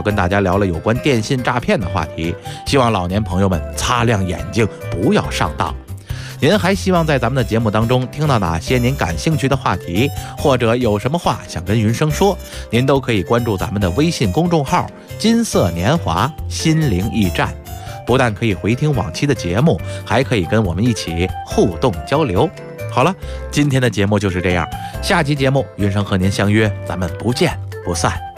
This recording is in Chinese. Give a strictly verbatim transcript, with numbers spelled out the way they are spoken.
巧跟大家聊了有关电信诈骗的话题，希望老年朋友们擦亮眼睛，不要上当。您还希望在咱们的节目当中听到哪些您感兴趣的话题，或者有什么话想跟云生说，您都可以关注咱们的微信公众号金色年华心灵驿站，不但可以回听往期的节目，还可以跟我们一起互动交流。好了，今天的节目就是这样，下期节目云生和您相约，咱们不见不散。